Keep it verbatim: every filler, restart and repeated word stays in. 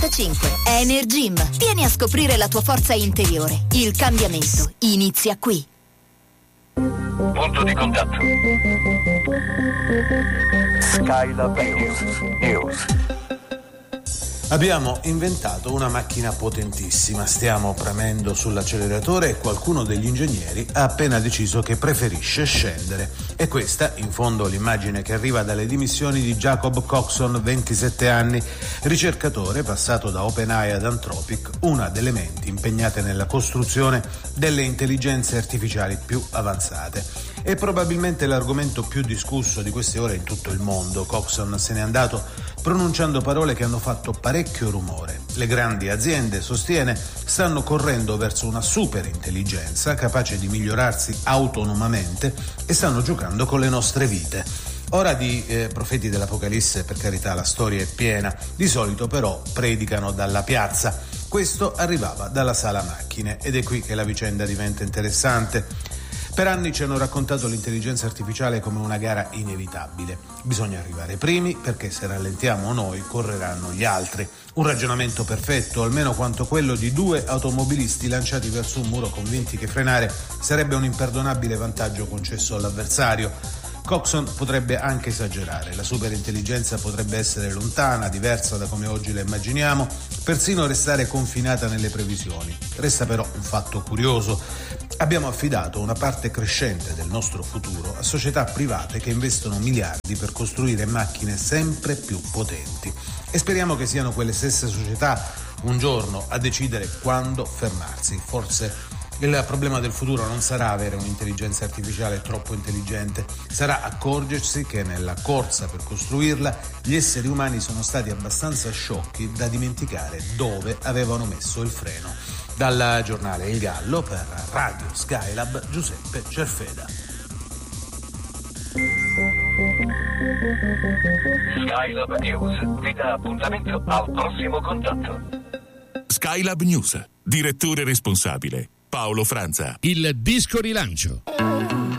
novantacinque. Energym. Vieni a scoprire la tua forza interiore. Il cambiamento inizia qui. Punto di contatto. Skylab News. News. Abbiamo inventato una macchina potentissima, stiamo premendo sull'acceleratore e qualcuno degli ingegneri ha appena deciso che preferisce scendere. E questa, in fondo, l'immagine che arriva dalle dimissioni di Jacob Coxon, ventisette anni, ricercatore passato da OpenAI ad Anthropic, una delle menti impegnate nella costruzione delle intelligenze artificiali più avanzate. È probabilmente l'argomento più discusso di queste ore in tutto il mondo. Coxon se n'è andato pronunciando parole che hanno fatto parecchio rumore. Le grandi aziende, sostiene, stanno correndo verso una super intelligenza capace di migliorarsi autonomamente e stanno giocando con le nostre vite. Ora di eh, profeti dell'Apocalisse, per carità, la storia è piena. Di solito però predicano dalla piazza. Questo arrivava dalla sala macchine ed è qui che la vicenda diventa interessante. Per anni ci hanno raccontato l'intelligenza artificiale come una gara inevitabile. Bisogna arrivare primi perché se rallentiamo noi correranno gli altri. Un ragionamento perfetto, almeno quanto quello di due automobilisti lanciati verso un muro convinti che frenare sarebbe un imperdonabile vantaggio concesso all'avversario. Coxon potrebbe anche esagerare, la superintelligenza potrebbe essere lontana, diversa da come oggi la immaginiamo, persino restare confinata nelle previsioni. Resta però un fatto curioso. Abbiamo affidato una parte crescente del nostro futuro a società private che investono miliardi per costruire macchine sempre più potenti. E speriamo che siano quelle stesse società un giorno a decidere quando fermarsi. Forse il problema del futuro non sarà avere un'intelligenza artificiale troppo intelligente, sarà accorgersi che nella corsa per costruirla gli esseri umani sono stati abbastanza sciocchi da dimenticare dove avevano messo il freno. Dal giornale Il Gallo per Radio Skylab, Giuseppe Cerfeda. Skylab News vi dà appuntamento al prossimo contatto. Skylab News, direttore responsabile Paolo Franza. Il disco rilancio.